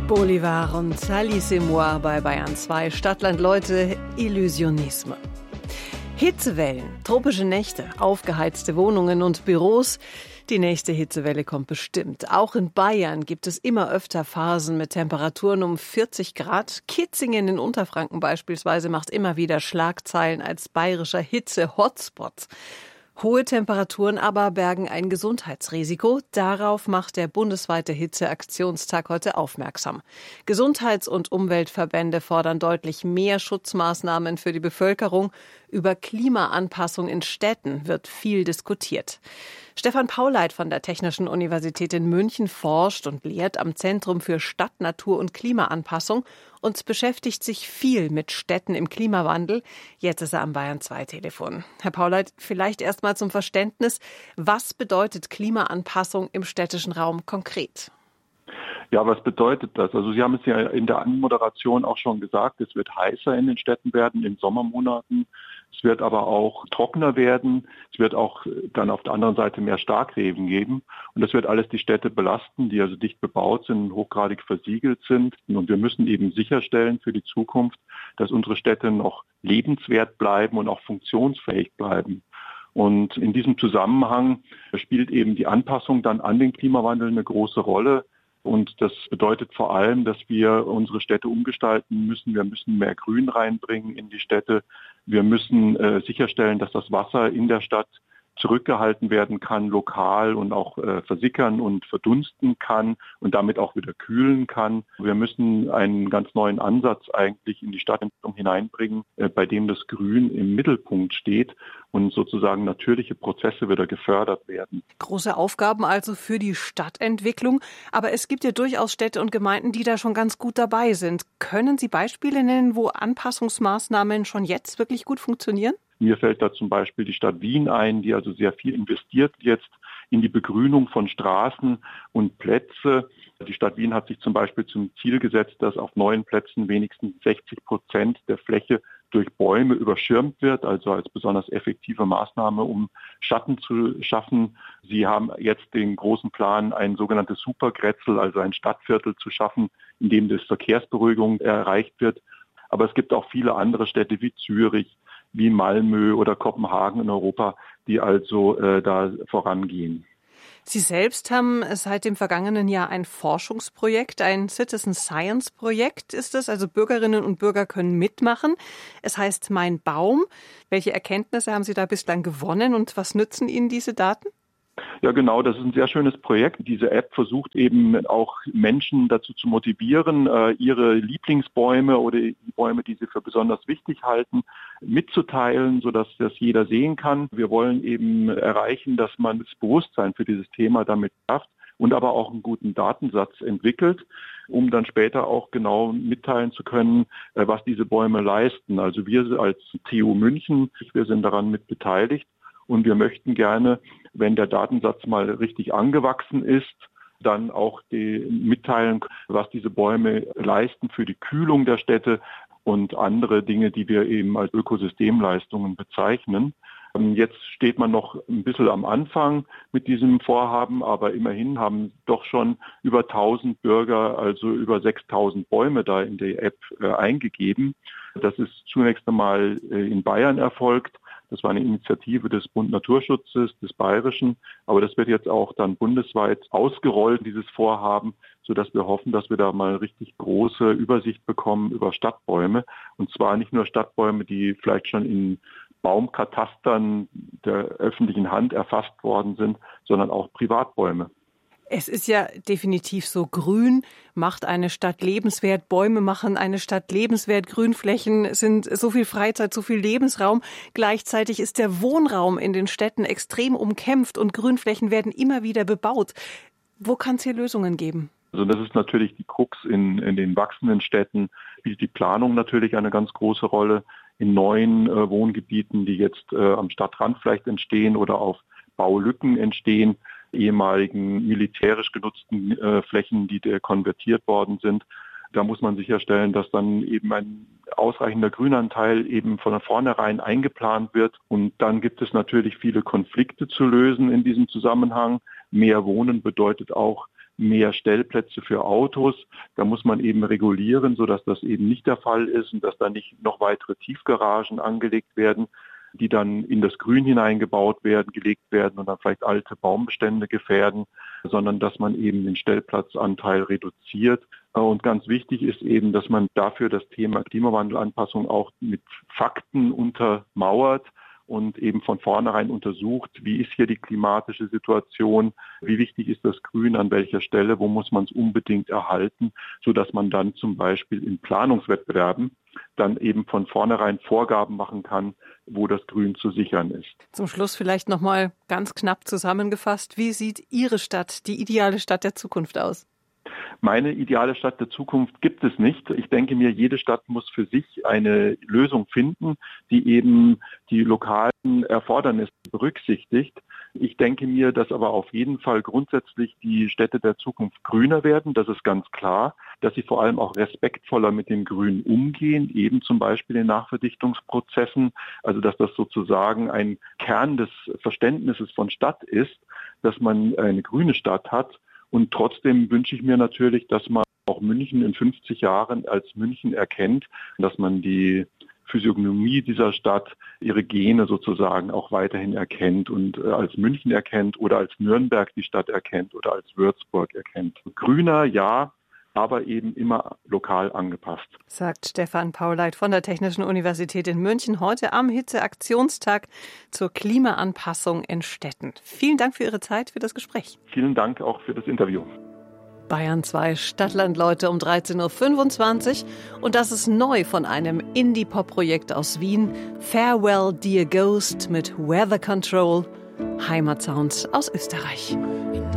Bolivar und Alice et moi bei Bayern 2. Stadtland Leute, Illusionisme. Hitzewellen, tropische Nächte, aufgeheizte Wohnungen und Büros. Die nächste Hitzewelle kommt bestimmt. Auch in Bayern gibt es immer öfter Phasen mit Temperaturen um 40 Grad. Kitzingen in Unterfranken beispielsweise macht immer wieder Schlagzeilen als bayerischer Hitze-Hotspot. Hohe Temperaturen aber bergen ein Gesundheitsrisiko. Darauf macht der bundesweite Hitzeaktionstag heute aufmerksam. Gesundheits- und Umweltverbände fordern deutlich mehr Schutzmaßnahmen für die Bevölkerung. Über Klimaanpassung in Städten wird viel diskutiert. Stefan Pauleit von der Technischen Universität in München forscht und lehrt am Zentrum für Stadt, Natur und Klimaanpassung und beschäftigt sich viel mit Städten im Klimawandel. Jetzt ist er am Bayern 2 Telefon. Herr Pauleit, vielleicht erst mal zum Verständnis. Was bedeutet Klimaanpassung im städtischen Raum konkret? Ja, was bedeutet das? Also Sie haben es ja in der Anmoderation auch schon gesagt, es wird heißer in den Städten werden, in Sommermonaten. Es wird aber auch trockener werden. Es wird auch dann auf der anderen Seite mehr Starkregen geben. Und das wird alles die Städte belasten, die also dicht bebaut sind, hochgradig versiegelt sind. Und wir müssen eben sicherstellen für die Zukunft, dass unsere Städte noch lebenswert bleiben und auch funktionsfähig bleiben. Und in diesem Zusammenhang spielt eben die Anpassung dann an den Klimawandel eine große Rolle. Und das bedeutet vor allem, dass wir unsere Städte umgestalten müssen. Wir müssen mehr Grün reinbringen in die Städte. Wir müssen sicherstellen, dass das Wasser in der Stadt zurückgehalten werden kann, lokal und auch versickern und verdunsten kann und damit auch wieder kühlen kann. Wir müssen einen ganz neuen Ansatz eigentlich in die Stadtentwicklung hineinbringen, bei dem das Grün im Mittelpunkt steht und sozusagen natürliche Prozesse wieder gefördert werden. Große Aufgaben also für die Stadtentwicklung. Aber es gibt ja durchaus Städte und Gemeinden, die da schon ganz gut dabei sind. Können Sie Beispiele nennen, wo Anpassungsmaßnahmen schon jetzt wirklich gut funktionieren? Mir fällt da zum Beispiel die Stadt Wien ein, die also sehr viel investiert jetzt in die Begrünung von Straßen und Plätze. Die Stadt Wien hat sich zum Beispiel zum Ziel gesetzt, dass auf 9 Plätzen wenigstens 60% der Fläche durch Bäume überschirmt wird, also als besonders effektive Maßnahme, um Schatten zu schaffen. Sie haben jetzt den großen Plan, ein sogenanntes Supergrätzel, also ein Stadtviertel zu schaffen, in dem das Verkehrsberuhigung erreicht wird. Aber es gibt auch viele andere Städte wie Zürich, wie Malmö oder Kopenhagen in Europa, die also da vorangehen. Sie selbst haben seit dem vergangenen Jahr ein Forschungsprojekt, ein Citizen Science Projekt ist es, also Bürgerinnen und Bürger können mitmachen. Es heißt Mein Baum. Welche Erkenntnisse haben Sie da bislang gewonnen und was nützen Ihnen diese Daten? Ja, genau, das ist ein sehr schönes Projekt. Diese App versucht eben auch Menschen dazu zu motivieren, ihre Lieblingsbäume oder die Bäume, die sie für besonders wichtig halten, mitzuteilen, sodass das jeder sehen kann. Wir wollen eben erreichen, dass man das Bewusstsein für dieses Thema damit schafft und aber auch einen guten Datensatz entwickelt, um dann später auch genau mitteilen zu können, was diese Bäume leisten. Also wir als TU München, wir sind daran mit beteiligt. Und wir möchten gerne, wenn der Datensatz mal richtig angewachsen ist, dann auch mitteilen, was diese Bäume leisten für die Kühlung der Städte und andere Dinge, die wir eben als Ökosystemleistungen bezeichnen. Jetzt steht man noch ein bisschen am Anfang mit diesem Vorhaben, aber immerhin haben doch schon über 1000 Bürger, also über 6.000 Bäume da in die App eingegeben. Das ist zunächst einmal in Bayern erfolgt. Das war eine Initiative des Bund Naturschutzes, des Bayerischen. Aber das wird jetzt auch dann bundesweit ausgerollt, dieses Vorhaben, sodass wir hoffen, dass wir da mal richtig große Übersicht bekommen über Stadtbäume. Und zwar nicht nur Stadtbäume, die vielleicht schon in Baumkatastern der öffentlichen Hand erfasst worden sind, sondern auch Privatbäume. Es ist ja definitiv so, Grün macht eine Stadt lebenswert, Bäume machen eine Stadt lebenswert, Grünflächen sind so viel Freizeit, so viel Lebensraum. Gleichzeitig ist der Wohnraum in den Städten extrem umkämpft und Grünflächen werden immer wieder bebaut. Wo kann es hier Lösungen geben? Also das ist natürlich die Krux in den wachsenden Städten, spielt die Planung natürlich eine ganz große Rolle in neuen Wohngebieten, die jetzt am Stadtrand vielleicht entstehen oder auf Baulücken entstehen, ehemaligen militärisch genutzten Flächen, die konvertiert worden sind. Da muss man sicherstellen, dass dann eben ein ausreichender Grünanteil eben von vornherein eingeplant wird. Und dann gibt es natürlich viele Konflikte zu lösen in diesem Zusammenhang. Mehr Wohnen bedeutet auch mehr Stellplätze für Autos. Da muss man eben regulieren, sodass das eben nicht der Fall ist und dass da nicht noch weitere Tiefgaragen angelegt werden, die dann in das Grün hineingebaut werden, gelegt werden und dann vielleicht alte Baumbestände gefährden, sondern dass man eben den Stellplatzanteil reduziert. Und ganz wichtig ist eben, dass man dafür das Thema Klimawandelanpassung auch mit Fakten untermauert und eben von vornherein untersucht, wie ist hier die klimatische Situation, wie wichtig ist das Grün an welcher Stelle, wo muss man es unbedingt erhalten, sodass man dann zum Beispiel in Planungswettbewerben dann eben von vornherein Vorgaben machen kann, wo das Grün zu sichern ist. Zum Schluss vielleicht nochmal ganz knapp zusammengefasst, wie sieht Ihre Stadt, die ideale Stadt der Zukunft aus? Meine ideale Stadt der Zukunft gibt es nicht. Ich denke mir, jede Stadt muss für sich eine Lösung finden, die eben die lokalen Erfordernisse berücksichtigt. Ich denke mir, dass aber auf jeden Fall grundsätzlich die Städte der Zukunft grüner werden. Das ist ganz klar, dass sie vor allem auch respektvoller mit dem Grün umgehen, eben zum Beispiel in Nachverdichtungsprozessen. Also dass das sozusagen ein Kern des Verständnisses von Stadt ist, dass man eine grüne Stadt hat. Und trotzdem wünsche ich mir natürlich, dass man auch München in 50 Jahren als München erkennt, dass man die Physiognomie dieser Stadt, ihre Gene sozusagen auch weiterhin erkennt und als München erkennt oder als Nürnberg die Stadt erkennt oder als Würzburg erkennt. Grüner, ja, aber eben immer lokal angepasst. Sagt Stefan Pauleit von der Technischen Universität in München heute am Hitzeaktionstag zur Klimaanpassung in Städten. Vielen Dank für Ihre Zeit, für das Gespräch. Vielen Dank auch für das Interview. Bayern 2 Stadtlandleute um 13.25 Uhr. Und das ist neu von einem Indie-Pop-Projekt aus Wien. Farewell Dear Ghost mit Weather Control. Heimatsounds aus Österreich.